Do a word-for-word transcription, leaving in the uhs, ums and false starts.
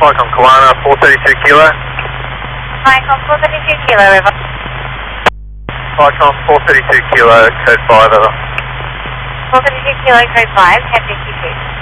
Falcon Kawana, four thirty-two kilo. Falcon four thirty-two kilo, over. Falcon four thirty-two kilo, code five, over. four thirty-two kilo, code five, ten fifty-two.